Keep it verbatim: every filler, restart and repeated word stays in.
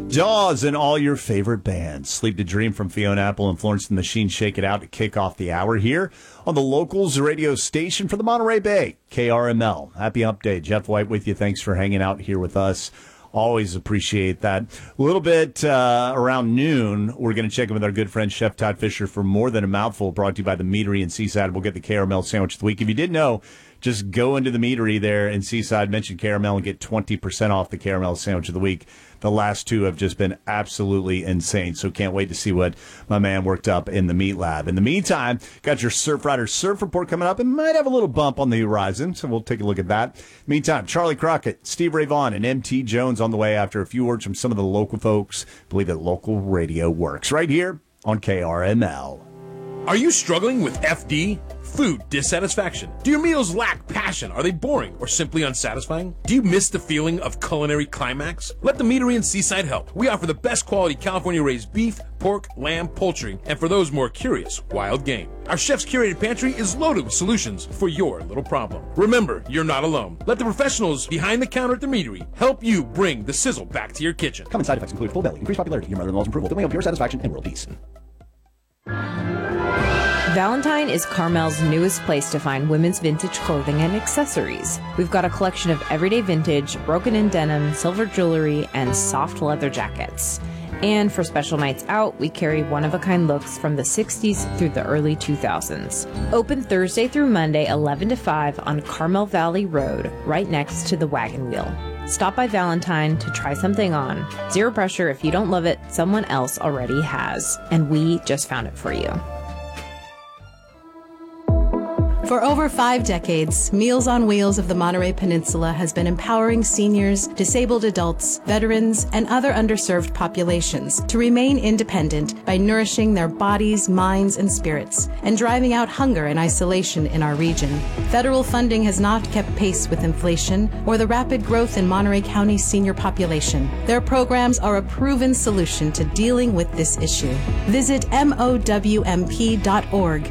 Jaws and all your favorite bands. Sleep to Dream from Fiona Apple and Florence and the Machine Shake It Out to kick off the hour here on the Locals radio station for the Monterey Bay, K R M L. Happy update. Jeff White with you. Thanks for hanging out here with us. Always appreciate that. A little bit uh, around noon, we're going to check in with our good friend Chef Todd Fisher for More Than a Mouthful, brought to you by the Meadery in Seaside. We'll get the K R M L sandwich of the week. If you didn't know, just go into the Meadery there in Seaside, mention Caramel, and get twenty percent off the Caramel sandwich of the week. The last two have just been absolutely insane, so can't wait to see what my man worked up in the meat lab. In the meantime, got your Surf Rider Surf Report coming up and might have a little bump on the horizon, so we'll take a look at that. Meantime, Charlie Crockett, Steve Ray Vaughan, and M T Jones on the way after a few words from some of the local folks. Believe that local radio works right here on K R M L. Are you struggling with F D? Food dissatisfaction? Do your meals lack passion? Are they boring or simply unsatisfying? Do you miss the feeling of culinary climax? Let the Meadery in Seaside help. We offer the best quality California-raised beef, pork, lamb, poultry, and for those more curious, wild game. Our chef's curated pantry is loaded with solutions for your little problem. Remember, you're not alone. Let the professionals behind the counter at the Meadery help you bring the sizzle back to your kitchen. Common side effects include full belly, increased popularity, your mother-in-law's approval, feeling of pure satisfaction, and world peace. Valentine is Carmel's newest place to find women's vintage clothing and accessories. We've got a collection of everyday vintage, broken-in denim, silver jewelry, and soft leather jackets. And for special nights out, we carry one-of-a-kind looks from the sixties through the early two thousands. Open Thursday through Monday, eleven to five on Carmel Valley Road, right next to the Wagon Wheel. Stop by Valentine to try something on. Zero pressure. If you don't love it, someone else already has. And we just found it for you. For over five decades, Meals on Wheels of the Monterey Peninsula has been empowering seniors, disabled adults, veterans, and other underserved populations to remain independent by nourishing their bodies, minds, and spirits, and driving out hunger and isolation in our region. Federal funding has not kept pace with inflation or the rapid growth in Monterey County's senior population. Their programs are a proven solution to dealing with this issue. Visit M O W M P dot org